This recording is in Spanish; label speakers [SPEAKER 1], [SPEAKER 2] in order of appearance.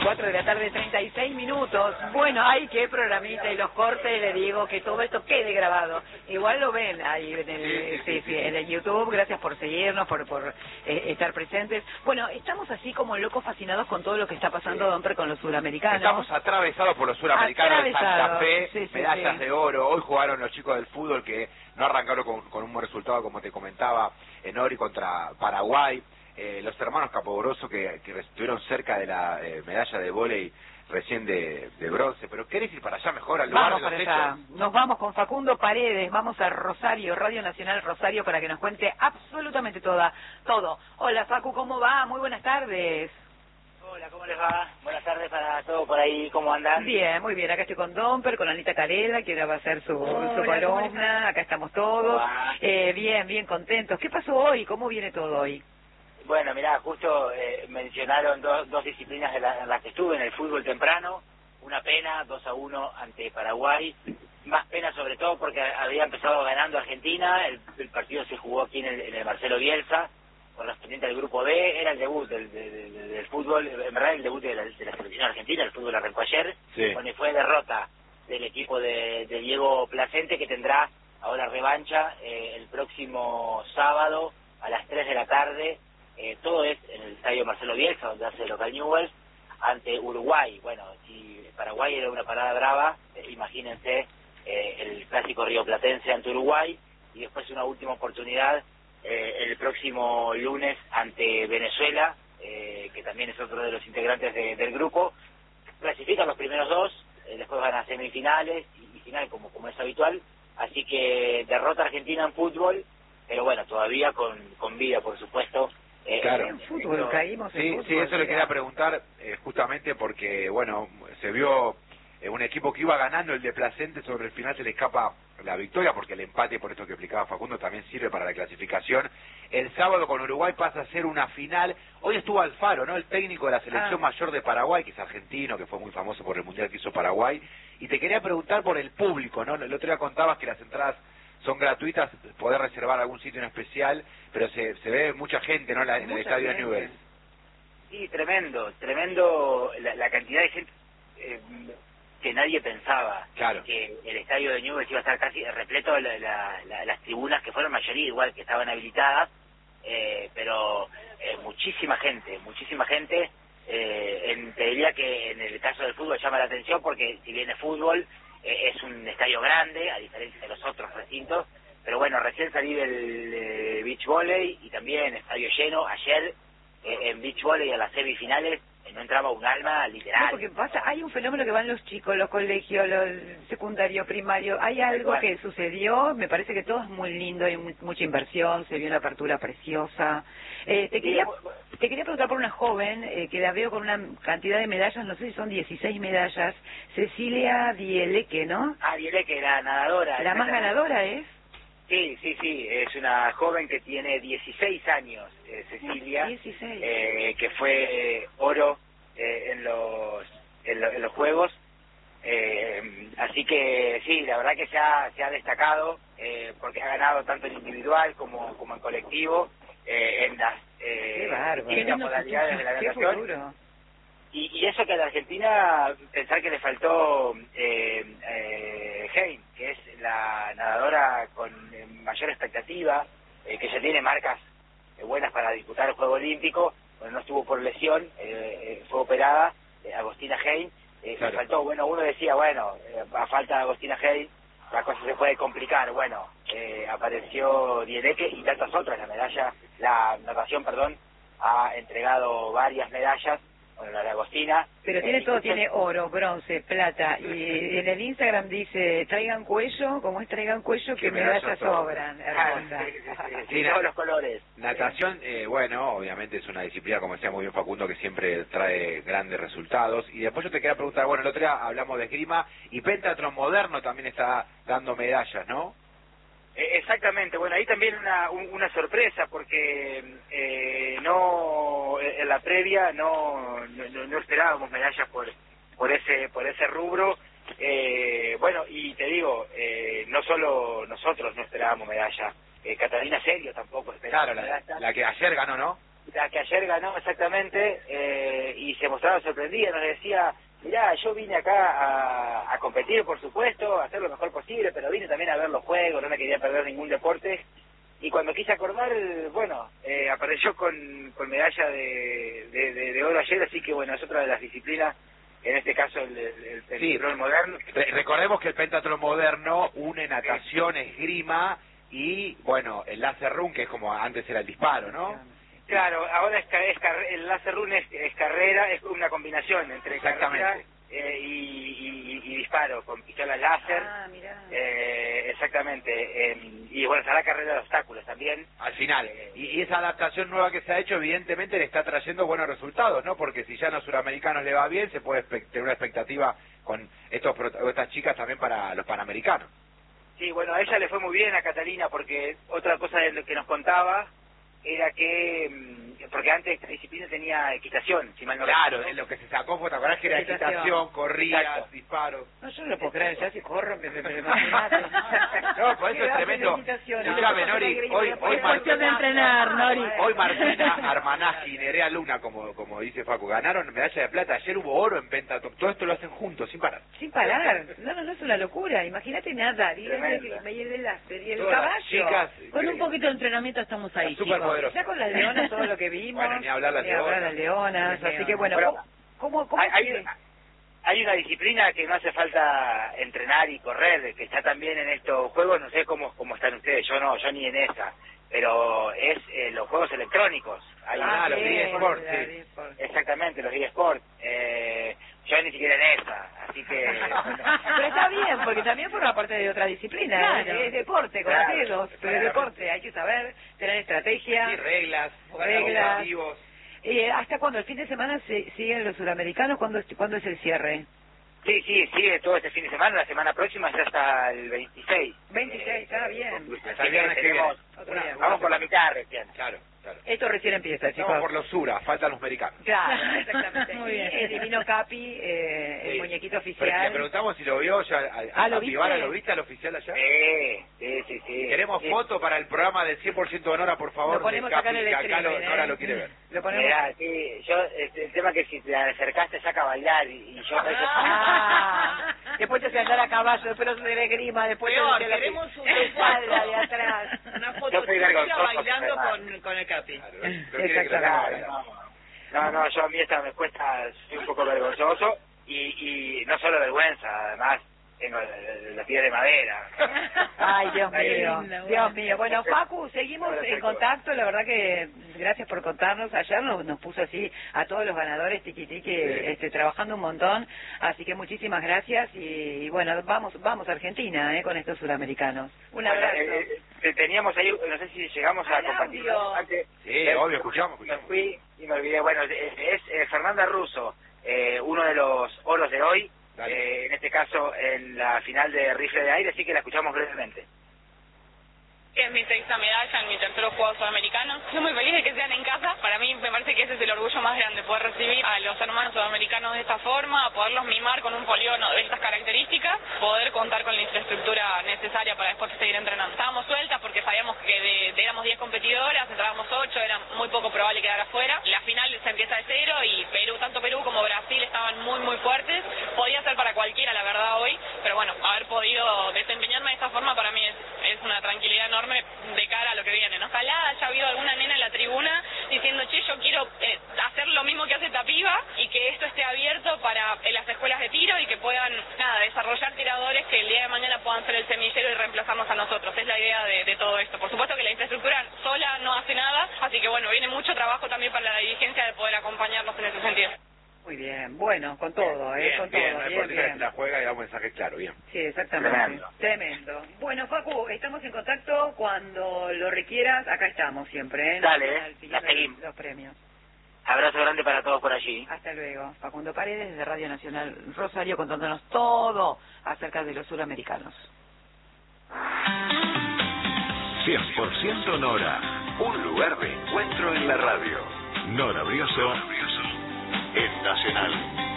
[SPEAKER 1] 4 de la tarde, 36 minutos. Bueno, ay, qué programita y los cortes, le digo que todo esto quede grabado. Igual lo ven ahí en el, en el YouTube. Gracias por seguirnos, por estar presentes. Bueno, estamos así como locos fascinados con todo lo que está pasando, Domper, con los suramericanos.
[SPEAKER 2] Estamos atravesados por los suramericanos de Santa Fe, medallas de oro. Hoy jugaron los chicos del fútbol que no arrancaron con un buen resultado, como te comentaba, en Ori contra Paraguay. Los hermanos Capobroso que estuvieron cerca de la medalla de vóley recién de bronce. Pero ¿querés ir para allá mejor, al lugar de los hechos?
[SPEAKER 1] Nos vamos con Facundo Paredes, vamos a Rosario, Radio Nacional Rosario, para que nos cuente absolutamente todo. Hola Facu, ¿cómo va? Muy buenas tardes.
[SPEAKER 3] Hola, ¿cómo les va? Buenas tardes para todos por ahí, ¿cómo andan?
[SPEAKER 1] Bien, muy bien, acá estoy con Domper, con Anita Carela, que ahora va a hacer su columna, acá estamos todos. Bien contentos. ¿Qué pasó hoy? ¿Cómo viene todo hoy?
[SPEAKER 3] Bueno, mirá, justo mencionaron dos disciplinas en las que estuve, en el fútbol temprano. Una pena, 2-1 ante Paraguay. Más pena sobre todo porque había empezado ganando Argentina. El partido se jugó aquí en el Marcelo Bielsa, correspondiente al grupo B. Era el debut del fútbol, en verdad el debut de la selección argentina. El fútbol arrancó ayer, donde fue derrota del equipo de Diego Placente, que tendrá ahora revancha el próximo sábado a las 3 de la tarde. Todo es en el estadio Marcelo Bielsa, donde hace local Newell's, ante Uruguay. Bueno, si Paraguay era una parada brava, imagínense el clásico rioplatense ante Uruguay, y después una última oportunidad el próximo lunes ante Venezuela, que también es otro de los integrantes del grupo. Clasifican los primeros dos, después van a semifinales y final como es habitual. Así que derrota Argentina en fútbol, pero bueno, todavía con vida, por supuesto.
[SPEAKER 2] Claro.
[SPEAKER 1] En fútbol, caímos en fútbol.
[SPEAKER 2] Sí, eso le quería preguntar, justamente porque, bueno, se vio un equipo que iba ganando, el de Placente, sobre el final se le escapa la victoria, porque el empate, por esto que explicaba Facundo, también sirve para la clasificación. El sábado con Uruguay pasa a ser una final. Hoy estuvo Alfaro, ¿no? El técnico de la selección mayor de Paraguay, que es argentino, que fue muy famoso por el mundial que hizo Paraguay. Y te quería preguntar por el público, ¿no? El otro día contabas que las entradas son gratuitas, poder reservar algún sitio en especial, pero se ve mucha gente, ¿no? En el estadio de Newell's.
[SPEAKER 3] Sí, tremendo la cantidad de gente que nadie pensaba.
[SPEAKER 2] Claro.
[SPEAKER 3] Que el estadio de Newell's iba a estar casi repleto, las tribunas, que fueron mayoría igual, que estaban habilitadas, pero muchísima gente. Te diría que en el caso del fútbol llama la atención porque si bien es fútbol, es un estadio grande, a diferencia de los otros recintos, pero bueno, recién salí del beach volley y también estadio lleno. Ayer en beach volley a las semifinales no entraba un alma, literal.
[SPEAKER 1] No, porque pasa, hay un fenómeno que van los chicos, los colegios, los secundarios, primarios. Hay algo que sucedió, me parece que todo es muy lindo, hay mucha inversión, se vio una apertura preciosa. Te quería preguntar por una joven que la veo con una cantidad de medallas, no sé si son 16 medallas, Cecilia Dieleque, ¿no?
[SPEAKER 3] Dieleque, la nadadora.
[SPEAKER 1] ¿La más ganadora es?
[SPEAKER 3] Sí, es una joven que tiene 16 años, Cecilia,
[SPEAKER 1] 16.
[SPEAKER 3] Que fue oro en los Juegos, así que sí, la verdad que se ha destacado, porque ha ganado tanto en individual como en colectivo, en las distintas modalidades de la natación. Y eso que a la Argentina, pensar que le faltó Hein, que es la nadadora con mayor expectativa, que ya tiene marcas buenas para disputar el Juego Olímpico. Bueno, no estuvo por lesión, fue operada, Agostina Hein. Le faltó, bueno, uno decía, a falta de Agostina Hein, la cosa se puede complicar. Bueno, apareció Dieleque y tantas otras. La natación, ha entregado varias medallas. Bueno, la de Agostina.
[SPEAKER 1] Pero tiene todo, tiene oro, bronce, plata, y en el Instagram dice, traigan cuello, como es traigan cuello, que medallas sobran, hermosa.
[SPEAKER 3] Sí, todos los colores.
[SPEAKER 2] Natación, obviamente es una disciplina, como decía muy bien Facundo, que siempre trae grandes resultados. Y después yo te quería preguntar, el otro día hablamos de esgrima, y pentathlon moderno también está dando medallas, ¿no?
[SPEAKER 3] Exactamente, ahí también una sorpresa, porque en la previa no esperábamos medallas por ese rubro. Y te digo, no solo nosotros no esperábamos medalla, Catalina Serio tampoco esperaba medalla.
[SPEAKER 2] La que ayer ganó, ¿no?
[SPEAKER 3] La que ayer ganó, exactamente, y se mostraba sorprendida, nos decía, mirá, yo vine acá a competir, por supuesto, a hacer lo mejor posible, pero vine también a ver los juegos, no me quería perder ningún deporte. Y cuando quise acordar, bueno, apareció con medalla de oro ayer, así que bueno, es otra de las disciplinas, en este caso el pentatlón moderno.
[SPEAKER 2] Recordemos que el pentatlón moderno une natación, esgrima y, bueno, el láser run, que es como antes era el disparo, ¿no?
[SPEAKER 3] Claro, ahora el láser run es carrera, es una combinación entre carrera y disparo con pistola láser. Exactamente. Y bueno, está la carrera de obstáculos también.
[SPEAKER 2] Al final. Y esa adaptación nueva que se ha hecho, evidentemente, le está trayendo buenos resultados, ¿no? Porque si ya a los suramericanos le va bien, se puede tener una expectativa con estas chicas también para los panamericanos.
[SPEAKER 3] Sí, bueno, a ella le fue muy bien, a Catalina, porque otra cosa de lo que nos contaba era que, porque antes esta disciplina tenía equitación, si mal no recuerdo.
[SPEAKER 2] Claro, lo que se sacó fue, ¿te acordás que era equitación, corridas, disparos?
[SPEAKER 1] No, yo no lo puedo creer, ya si corro, me
[SPEAKER 2] No, por eso es tremendo. Escuchame, Nori, hoy
[SPEAKER 4] cuestión de entrenar, Nori.
[SPEAKER 2] Hoy Martina Armanazzi y Nerea Luna, como dice Facu, ganaron medalla de plata. Ayer hubo oro en pentatlón. Todo esto lo hacen juntos, sin parar.
[SPEAKER 1] Sin parar. No es una locura. Imagínate nadar, y el láser, y el caballo.
[SPEAKER 2] Chicas,
[SPEAKER 4] con un poquito de entrenamiento estamos ahí, chicos.
[SPEAKER 1] Ya con las leonas, todo lo que vimos.
[SPEAKER 2] Bueno, ni hablar las leonas.
[SPEAKER 1] Así que bueno, ¿cómo
[SPEAKER 3] hay una disciplina que no hace falta entrenar y correr, que está también en estos juegos, no sé cómo están ustedes, yo ni en esa, pero es los juegos electrónicos.
[SPEAKER 2] Los eSports, sí.
[SPEAKER 3] Exactamente, los eSports. Yo ni siquiera en esa, así que...
[SPEAKER 1] Pero está bien, porque también forma parte de otra disciplina, claro. Es deporte, con los dedos, pero es deporte, hay que saber, tener estrategia.
[SPEAKER 2] Y reglas.
[SPEAKER 1] Objetivos. ¿Hasta cuándo? ¿El fin de semana siguen los suramericanos? ¿Cuándo es el cierre?
[SPEAKER 3] Sí, sigue todo este fin de semana, la semana próxima ya hasta el 26.
[SPEAKER 1] 26, está bien.
[SPEAKER 2] Hasta el viernes que viene.
[SPEAKER 3] Vamos por la mitad recién.
[SPEAKER 2] Claro.
[SPEAKER 1] Esto recién empieza, chicos.
[SPEAKER 2] Vamos por los Sura, faltan los americanos.
[SPEAKER 1] Claro, exactamente.
[SPEAKER 4] Muy bien.
[SPEAKER 1] El divino Capi, el muñequito oficial.
[SPEAKER 2] Le preguntamos si lo vio ya.
[SPEAKER 1] ¿Lo viste?
[SPEAKER 2] ¿Lo viste al oficial allá?
[SPEAKER 3] Sí.
[SPEAKER 2] Queremos foto para el programa del 100% de Nora, por favor.
[SPEAKER 1] Lo ponemos acá en el streaming,
[SPEAKER 2] Nora lo quiere ver.
[SPEAKER 1] Lo ponemos.
[SPEAKER 3] Mirá, sí, el tema es que si te acercaste saca a bailar y yo...
[SPEAKER 1] Después te hace andar a caballo, después te de grima, después
[SPEAKER 4] peor,
[SPEAKER 1] te
[SPEAKER 4] queremos
[SPEAKER 1] una espalda de atrás.
[SPEAKER 4] Una foto tuya bailando con el Capi.
[SPEAKER 1] Exactamente.
[SPEAKER 3] No, yo a mí esta me cuesta, soy un poco vergonzoso y no solo vergüenza, además tengo la piel de madera.
[SPEAKER 1] Ay, Dios mío. Bueno, Facu, seguimos en contacto, la verdad que gracias por contarnos. Ayer nos puso así a todos los ganadores tiqui-tiqui, trabajando un montón, así que muchísimas gracias y bueno, vamos a Argentina con estos suramericanos. Un abrazo.
[SPEAKER 3] Teníamos ahí, no sé si llegamos a compartir antes.
[SPEAKER 2] Sí, obvio, escuchamos.
[SPEAKER 3] Me fui y me olvidé. Bueno, es Fernanda Russo, uno de los oros de hoy. En este caso en la final de rifle de aire, así que la escuchamos brevemente.
[SPEAKER 5] Es mi sexta medalla en mi tercer juego sudamericano. Estoy muy feliz de que sean en casa. Para mí me parece que ese es el orgullo más grande, poder recibir a los hermanos sudamericanos de esta forma, poderlos mimar con un polígono de estas características, poder contar con la infraestructura necesaria para después seguir entrenando. Estábamos sueltas porque sabíamos que éramos 10 competidoras, entrábamos 8, era muy poco probable quedar afuera. La final se empieza de cero y tanto Perú como Brasil estaban muy fuertes. Podía ser para cualquiera, la verdad, hoy, pero bueno, haber podido desempeñarme de esta forma para mí es una tranquilidad enorme de cara a lo que viene, ¿no? Ojalá haya habido alguna nena en la tribuna diciendo, che, yo quiero hacer lo mismo que hace esta piba y que esto esté abierto para las escuelas de tiro y que puedan, desarrollar tiradores que el día de mañana puedan ser el semillero y reemplazarnos a nosotros. Es la idea de todo esto. Por supuesto que la infraestructura sola no hace nada, así que bueno, viene mucho trabajo también para la dirigencia de poder acompañarnos en ese sentido.
[SPEAKER 1] Muy bien, bueno, con todo,
[SPEAKER 2] bien. La juega y da un mensaje claro, bien.
[SPEAKER 1] Sí, exactamente. Tremendo. Bueno, Facu, estamos en contacto cuando lo requieras, acá estamos siempre,
[SPEAKER 3] Dale, la seguimos.
[SPEAKER 1] Los premios.
[SPEAKER 3] Abrazo grande para todos por allí.
[SPEAKER 1] Hasta luego. Facundo Paredes de Radio Nacional Rosario contándonos todo acerca de los suramericanos.
[SPEAKER 6] 100% Nora, un lugar de encuentro en la radio. Nora Brioso en Nacional.